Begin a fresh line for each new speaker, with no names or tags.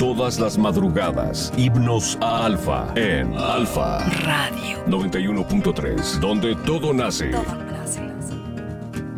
todas las madrugadas. Himnos a Alfa en Alfa
Radio
91.3, donde todo nace.